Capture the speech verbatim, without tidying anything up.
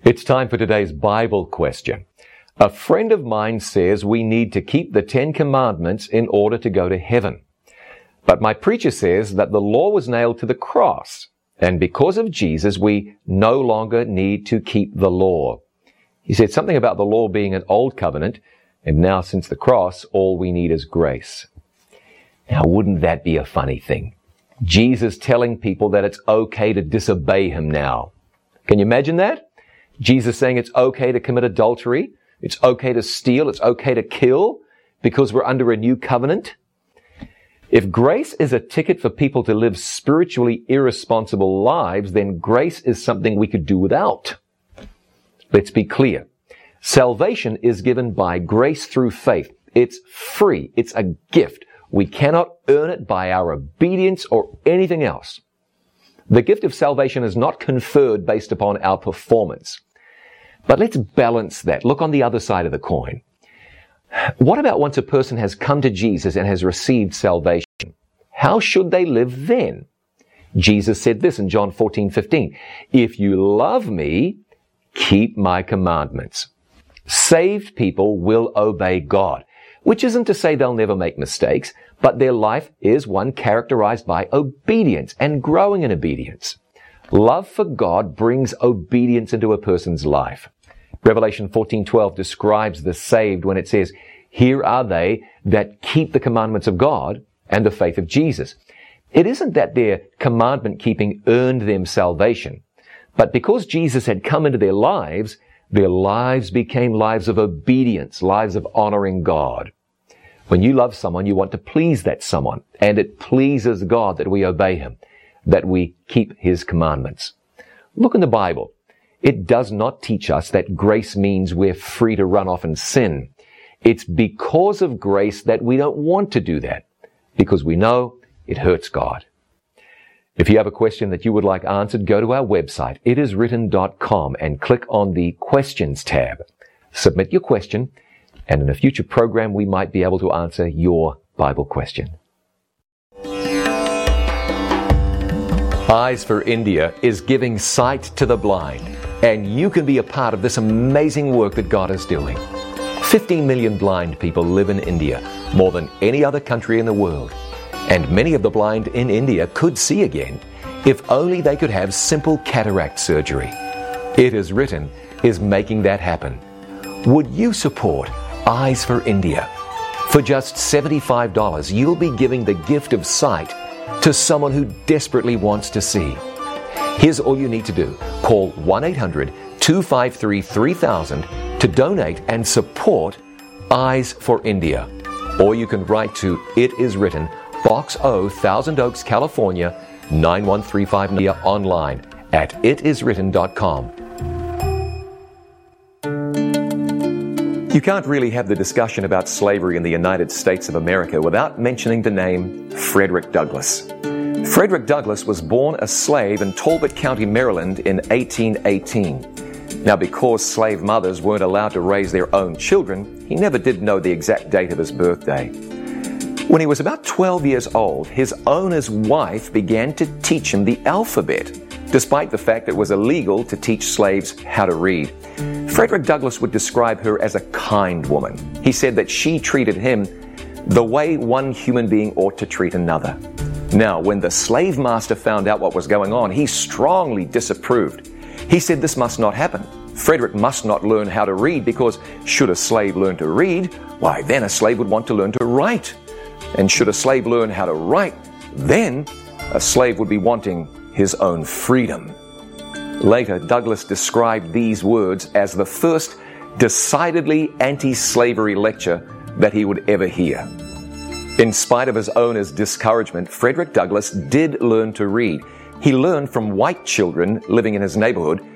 It's time for today's Bible question. A friend of mine says we need to keep the Ten Commandments in order to go to heaven. But my preacher says that the law was nailed to the cross, and because of Jesus, we no longer need to keep the law. He said something about the law being an old covenant, and now since the cross, all we need is grace. Now, wouldn't that be a funny thing? Jesus telling people that it's okay to disobey him now. Can you imagine that? Jesus saying it's okay to commit adultery, it's okay to steal, it's okay to kill, because we're under a new covenant. If grace is a ticket for people to live spiritually irresponsible lives, then grace is something we could do without. Let's be clear. Salvation is given by grace through faith. It's free. It's a gift. We cannot earn it by our obedience or anything else. The gift of salvation is not conferred based upon our performance. But let's balance that. Look on the other side of the coin. What about once a person has come to Jesus and has received salvation? How should they live then? Jesus said this in John fourteen fifteen. If you love me, keep my commandments. Saved people will obey God, which isn't to say they'll never make mistakes, but their life is one characterized by obedience and growing in obedience. Love for God brings obedience into a person's life. Revelation fourteen twelve describes the saved when it says, here are they that keep the commandments of God and the faith of Jesus. It isn't that their commandment keeping earned them salvation, but because Jesus had come into their lives, their lives became lives of obedience, lives of honoring God. When you love someone, you want to please that someone, and it pleases God that we obey him, that we keep his commandments. Look in the Bible. It does not teach us that grace means we're free to run off and sin. It's because of grace that we don't want to do that, because we know it hurts God. If you have a question that you would like answered, go to our website, it is written dot com, and click on the Questions tab. Submit your question, and in a future program, we might be able to answer your Bible question. Eyes for India is giving sight to the blind, and you can be a part of this amazing work that God is doing. fifteen million blind people live in India, more than any other country in the world. And many of the blind in India could see again if only they could have simple cataract surgery. It Is Written is making that happen. Would you support Eyes for India? For just seventy-five dollars, you'll be giving the gift of sight to someone who desperately wants to see. Here's all you need to do. Call one eight hundred two five three three thousand to donate and support Eyes for India. Or you can write to It Is Written, Box O, Thousand Oaks, California, nine one three five, online at it is written dot com. You can't really have the discussion about slavery in the United States of America without mentioning the name Frederick Douglass. Frederick Douglass was born a slave in Talbot County, Maryland in eighteen eighteen. Now, because slave mothers weren't allowed to raise their own children, he never did know the exact date of his birthday. When he was about twelve years old, his owner's wife began to teach him the alphabet, despite the fact that it was illegal to teach slaves how to read. Frederick Douglass would describe her as a kind woman. He said that she treated him the way one human being ought to treat another. Now, when the slave master found out what was going on, he strongly disapproved. He said this must not happen. Frederick must not learn how to read, because should a slave learn to read, why then a slave would want to learn to write. And should a slave learn how to write, then a slave would be wanting his own freedom. Later, Douglass described these words as the first decidedly anti-slavery lecture that he would ever hear. In spite of his owner's discouragement, Frederick Douglass did learn to read. He learned from white children living in his neighborhood